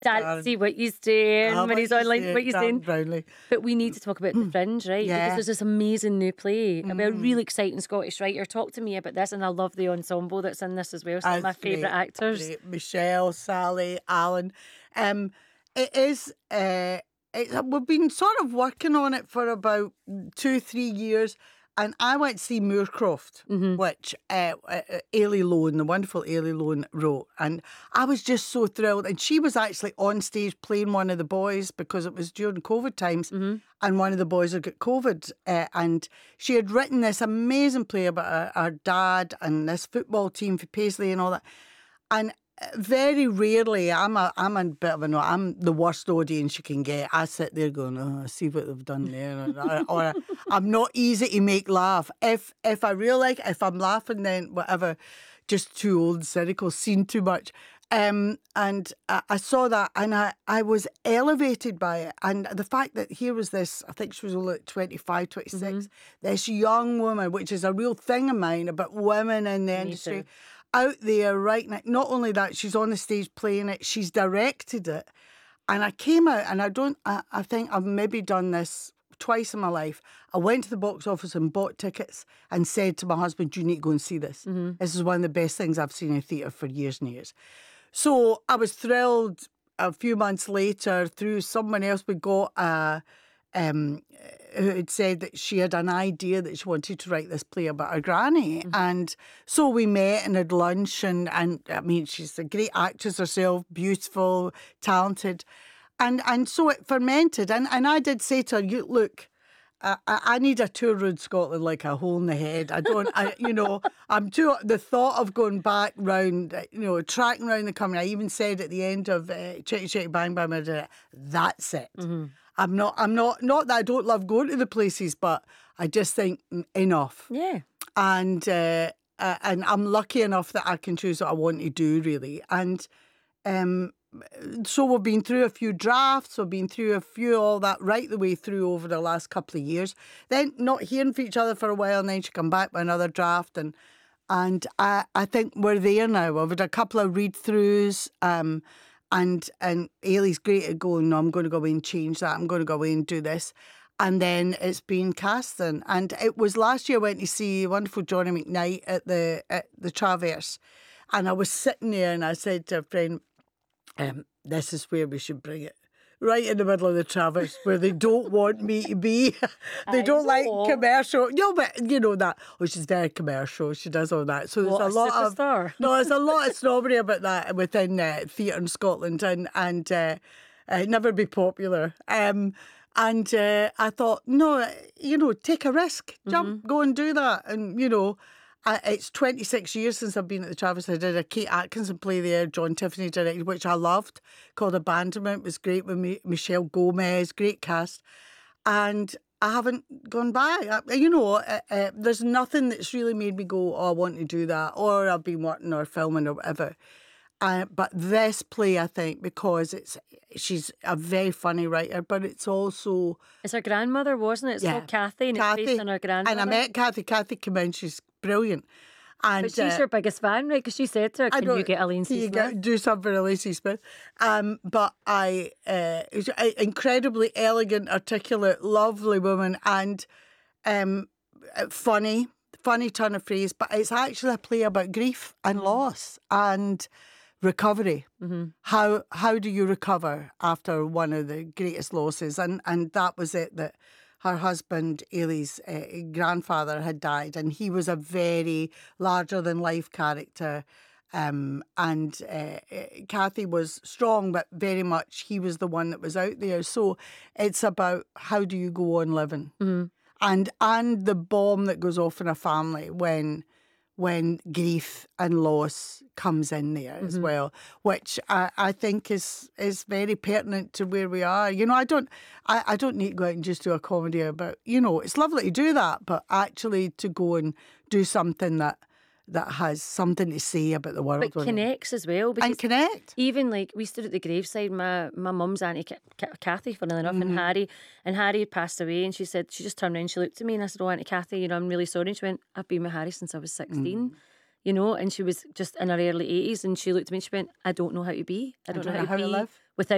Dad, see what he's doing when he's on like what he's doing. Brownlee. But we need to talk about The Fringe, right? Yeah. Because there's this amazing new play about a really exciting Scottish writer. Talk to me about this, and I love the ensemble that's in this as well. Some of my favourite actors. Great. Michelle, Sally, Alan. It is. We've been sort of working on it for about 2-3 years. And I went to see Moorcroft, which Ailey Lohan, the wonderful Ailey Lohan, wrote. And I was just so thrilled. And she was actually on stage playing one of the boys because it was during COVID times. And one of the boys had got COVID. And she had written this amazing play about her dad and this football team for Paisley and all that. And very rarely, I'm a bit of I'm the worst audience you can get. I sit there going, oh, I see what they've done there, or I'm not easy to make laugh. If I really like it, if I'm laughing, then whatever, just too old and cynical, seen too much. And I saw that, and I was elevated by it. And the fact that here was this, I think she was only 25, 26, this young woman, which is a real thing of mine about women in the industry. Out there right now. Not only that, she's on the stage playing it, she's directed it. And I came out, and I think I've maybe done this twice in my life. I went to the box office and bought tickets and said to my husband, you need to go and see this. This is one of the best things I've seen in theatre for years and years. So I was thrilled. A few months later, through someone else, we got who had said that she had an idea that she wanted to write this play about her granny. And so we met and had lunch, and I mean, she's a great actress herself, beautiful, talented. And so it fermented. And I did say to her, look, I need a tour around Scotland like a hole in the head. I'm too, the thought of going back round, tracking around the country. I even said at the end of Chitty Chitty Bang Bang, that's it. I'm not that I don't love going to the places, but I just think enough. Yeah. And I'm lucky enough that I can choose what I want to do, really. And so we've been through a few drafts, we've been through a few, all that, right the way through over the last couple of years. Then not hearing from each other for a while, and then she come back with another draft. And I think we're there now. We've had a couple of read-throughs, and Ailey's great at going, no, I'm going to go away and change that. I'm going to go away and do this. And then it's been cast then. And it was last year I went to see wonderful Johnny McKnight at the Traverse. And I was sitting there and I said to a friend, this is where we should bring it. Right in the middle of the Traverse, where they don't want me to be. They don't like commercial. No, but you know that. Oh, she's very commercial. She does all that. So there's a lot superstar. there's a lot of snobbery about that within theatre in Scotland, and never be popular. And I thought, no, take a risk, jump, go and do that, and it's 26 years since I've been at the Traverse. I did a Kate Atkinson play there, John Tiffany directed, which I loved, called Abandonment. It was great with Michelle Gomez, great cast. And I haven't gone back. There's nothing that's really made me go, oh, I want to do that, or I've been working or filming or whatever. But this play, I think, because she's a very funny writer, but it's also... It's her grandmother, wasn't it? It's called Kathy, and it's based on her grandmother. And I met Kathy. Kathy came in, she's brilliant. And, but she's your biggest fan, right? Because she said to her, can you get Elaine C. Smith? Do something for Elaine C. Smith. But incredibly elegant, articulate, lovely woman, and funny turn of phrase. But it's actually a play about grief and loss and recovery. How do you recover after one of the greatest losses? And that was it, that her husband, Ailey's grandfather, had died, and he was a very larger-than-life character. And Kathy was strong, but very much he was the one that was out there. So it's about how do you go on living, and the bomb that goes off in a family when grief and loss comes in there as well, which I think is very pertinent to where we are. I don't need to go out and just do a comedy about, it's lovely to do that, but actually to go and do something that has something to say about the world. But connects as well. And connect. Even like we stood at the graveside, my mum's auntie Kathy, funnily enough, and Harry passed away, and she said, she just turned around, she looked at me and I said, oh, Auntie Kathy, I'm really sorry. And she went, I've been with Harry since I was 16. And she was just in her early 80s, and she looked at me and she went, I don't know how to be. I don't know how to live.